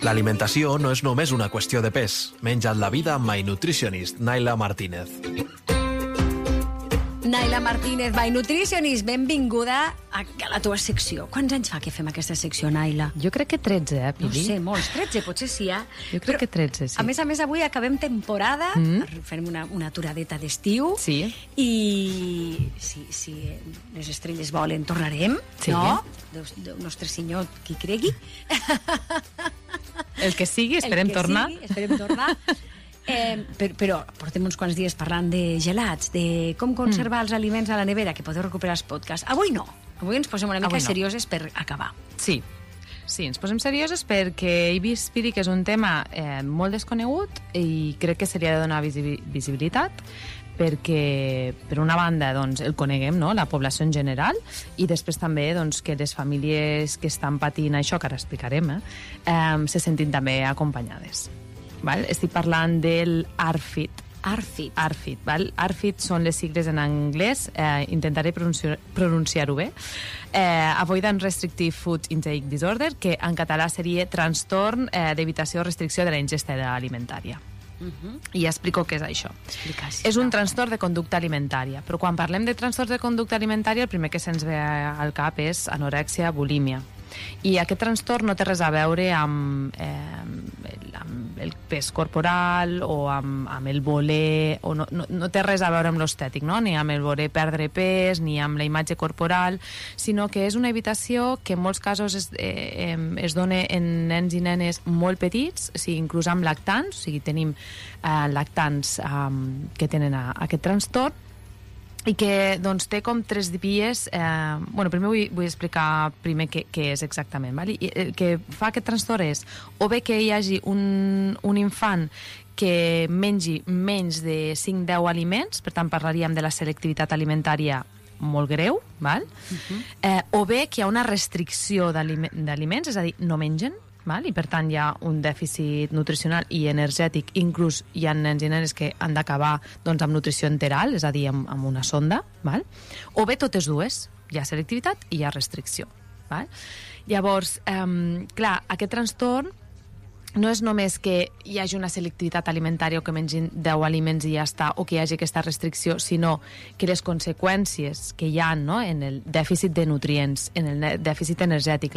L'alimentació no és només una qüestió de pes. Menja't la vida amb My Nutritionist, Naila Martínez. Naila Martínez, My Nutritionist, benvinguda a la teva secció. Quants anys fa que fem aquesta secció, Naila? Jo crec que 13, Pili? No sé, molts, 13 potser sí, Jo crec que 13, sí. A més, avui acabem temporada, fem una aturadeta d'estiu. Sí. I si les estrelles volen, tornarem, sí. No? Déu nostre senyor, qui cregui. El que sigui, esperem tornar. Esperem tornar. Però portem uns quants dies parlant de gelats, de com conservar els aliments a la nevera, que podeu recuperar els podcasts. Avui no. Avui ens posem una mica serioses per acabar. Sí, ens posem serioses perquè he vist, Piri, que és un tema molt desconegut i crec que seria de donar visibilitat perquè, per una banda, doncs, el coneguem, no?, la població en general, i després també doncs, que les famílies que estan patint això, que ara explicarem, se sentin també acompanyades. Val? Estic parlant del ARFID. Val? ARFID són les sigles en anglès, intentaré pronunciar-ho bé. Avoidant Restrictive Food Intake Disorder, que en català seria trastorn d'evitació o restricció de la ingesta alimentària. I explico què és això. És un trastorn de conducta alimentària, però quan parlem de trastorn de conducta alimentària el primer que se'ns ve al cap és anorèxia, bulímia. I aquest trastorn no té res a veure amb el pes corporal o amb el voler, o no té res a veure amb l'estètic, no? Ni amb el voler perdre pes, ni amb la imatge corporal, sinó que és una evitació que en molts casos es dona en nens i nenes molt petits, o sigui, inclús amb lactants, o sigui, tenim lactants que tenen aquest trastorn, i que doncs, té com 3 vies. Primer vull explicar primer què és exactament. Val? I el que fa aquest trastorn és o bé que hi hagi un infant que mengi menys de 5-10 aliments, per tant parlaríem de la selectivitat alimentària molt greu, val? O bé que hi ha una restricció d'aliments, és a dir, no mengen, val? I per tant hi ha un dèficit nutricional i energètic, inclús hi ha nens i nenes que han d'acabar doncs, amb nutrició enteral, és a dir, amb una sonda, val? O bé totes dues, hi ha selectivitat i hi ha restricció, val? Llavors, clar, aquest trastorn no és només que hi hagi una selectivitat alimentària o que mengin 10 aliments i ja està, o que hi hagi aquesta restricció, sinó que les conseqüències que hi ha, no?, en el dèficit de nutrients, en el dèficit energètic,